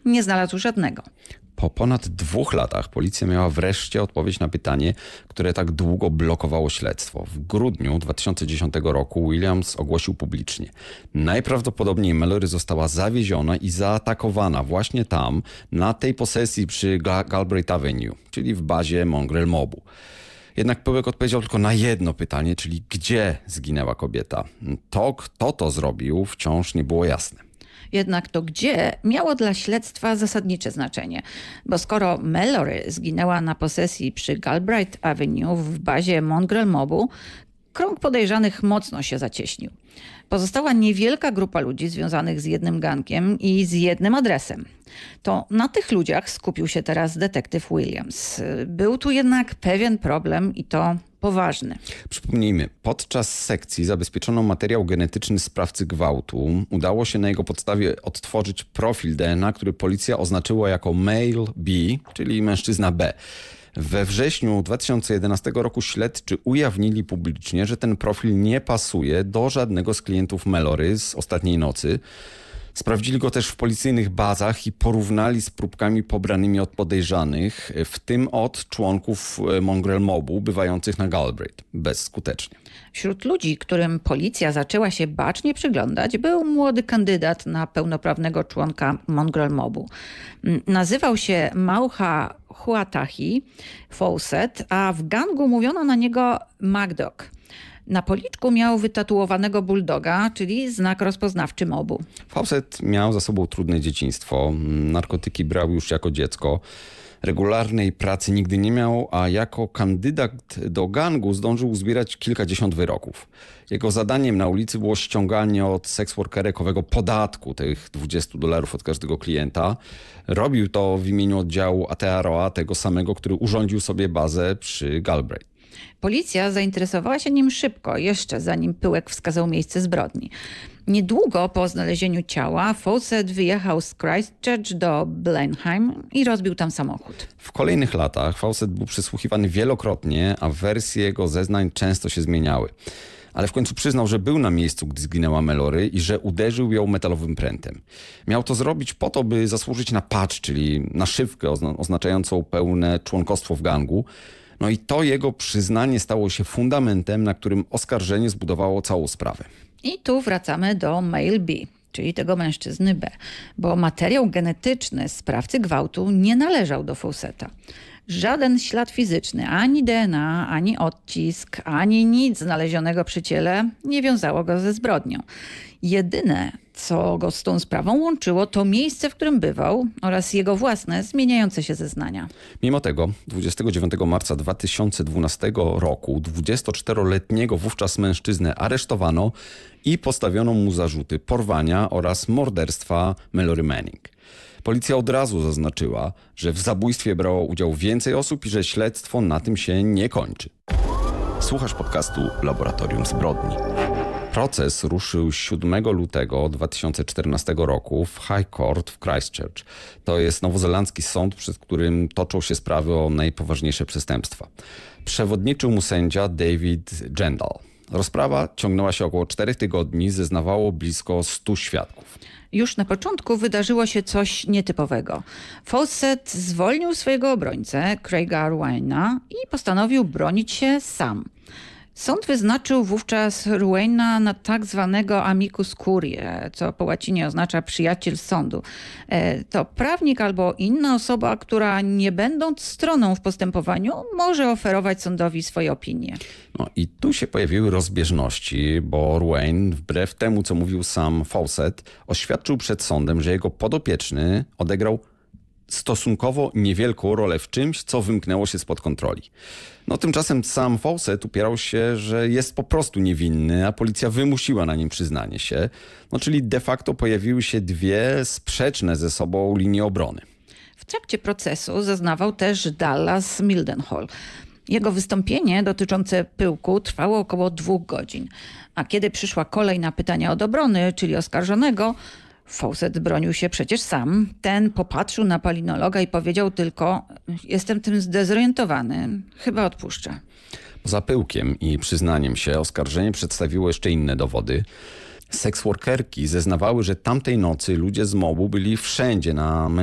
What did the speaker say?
nie znalazł żadnego. Po ponad 2 latach policja miała wreszcie odpowiedź na pytanie, które tak długo blokowało śledztwo. W grudniu 2010 roku Williams ogłosił publicznie: najprawdopodobniej Mallory została zawieziona i zaatakowana właśnie tam, na tej posesji przy Galbraith Avenue, czyli w bazie Mongrel Mobu. Jednak Pyłek odpowiedział tylko na jedno pytanie, czyli gdzie zginęła kobieta. To, kto to zrobił, wciąż nie było jasne. Jednak to gdzie miało dla śledztwa zasadnicze znaczenie, bo skoro Mallory zginęła na posesji przy Galbraith Avenue w bazie Mongrel Mobu, krąg podejrzanych mocno się zacieśnił. Pozostała niewielka grupa ludzi związanych z jednym gankiem i z jednym adresem. To na tych ludziach skupił się teraz detektyw Williams. Był tu jednak pewien problem i to poważny. Przypomnijmy, podczas sekcji zabezpieczono materiał genetyczny sprawcy gwałtu. Udało się na jego podstawie odtworzyć profil DNA, który policja oznaczyła jako male B, czyli mężczyzna B. We wrześniu 2011 roku śledczy ujawnili publicznie, że ten profil nie pasuje do żadnego z klientów Mallory z ostatniej nocy. Sprawdzili go też w policyjnych bazach i porównali z próbkami pobranymi od podejrzanych, w tym od członków Mongrel Mobu bywających na Galbraith. Bezskutecznie. Wśród ludzi, którym policja zaczęła się bacznie przyglądać, był młody kandydat na pełnoprawnego członka Mongrel Mobu. Nazywał się Mauha Huatahi Fawcett, a w gangu mówiono na niego MacDog. Na policzku miał wytatuowanego bulldoga, czyli znak rozpoznawczy mobu. Fawcett miał za sobą trudne dzieciństwo. Narkotyki brał już jako dziecko. Regularnej pracy nigdy nie miał, a jako kandydat do gangu zdążył uzbierać kilkadziesiąt wyroków. Jego zadaniem na ulicy było ściąganie od seksworkerek podatku, tych $20 od każdego klienta. Robił to w imieniu oddziału Aotearoa, tego samego, który urządził sobie bazę przy Galbraith. Policja zainteresowała się nim szybko, jeszcze zanim Pyłek wskazał miejsce zbrodni. Niedługo po znalezieniu ciała Fawcett wyjechał z Christchurch do Blenheim i rozbił tam samochód. W kolejnych latach Fawcett był przesłuchiwany wielokrotnie, a wersje jego zeznań często się zmieniały. Ale w końcu przyznał, że był na miejscu, gdy zginęła Mallory i że uderzył ją metalowym prętem. Miał to zrobić po to, by zasłużyć na patch, czyli naszywkę oznaczającą pełne członkostwo w gangu. No i to jego przyznanie stało się fundamentem, na którym oskarżenie zbudowało całą sprawę. I tu wracamy do male B, czyli tego mężczyzny B, bo materiał genetyczny sprawcy gwałtu nie należał do Fawcetta. Żaden ślad fizyczny, ani DNA, ani odcisk, ani nic znalezionego przy ciele nie wiązało go ze zbrodnią. Jedyne, co go z tą sprawą łączyło, to miejsce, w którym bywał oraz jego własne zmieniające się zeznania. Mimo tego 29 marca 2012 roku 24-letniego wówczas mężczyznę aresztowano i postawiono mu zarzuty porwania oraz morderstwa Mallory Manning. Policja od razu zaznaczyła, że w zabójstwie brało udział więcej osób i że śledztwo na tym się nie kończy. Słuchasz podcastu Laboratorium Zbrodni. Proces ruszył 7 lutego 2014 roku w High Court w Christchurch. To jest nowozelandzki sąd, przed którym toczą się sprawy o najpoważniejsze przestępstwa. Przewodniczył mu sędzia David Jendal. Rozprawa ciągnęła się około 4 tygodni, zeznawało blisko 100 świadków. Już na początku wydarzyło się coś nietypowego. Fawcett zwolnił swojego obrońcę, Craiga Ruaina, i postanowił bronić się sam. Sąd wyznaczył wówczas Ruaina na tak zwanego amicus curiae, co po łacinie oznacza przyjaciel sądu. To prawnik albo inna osoba, która nie będąc stroną w postępowaniu, może oferować sądowi swoje opinie. No i tu się pojawiły rozbieżności, bo Ruain, wbrew temu co mówił sam Fawcett, oświadczył przed sądem, że jego podopieczny odegrał stosunkowo niewielką rolę w czymś, co wymknęło się spod kontroli. No tymczasem sam Fawcett upierał się, że jest po prostu niewinny, a policja wymusiła na nim przyznanie się. No czyli de facto pojawiły się dwie sprzeczne ze sobą linie obrony. W trakcie procesu zeznawał też Dallas Mildenhall. Jego wystąpienie dotyczące pyłku trwało około 2 godzin. A kiedy przyszła kolej na pytania od obrony, czyli oskarżonego, Fawcett bronił się przecież sam. Ten popatrzył na palinologa i powiedział tylko: jestem tym zdezorientowany, chyba odpuszczę. Poza pyłkiem i przyznaniem się oskarżenie przedstawiło jeszcze inne dowody. Seksworkerki zeznawały, że tamtej nocy ludzie z mobu byli wszędzie na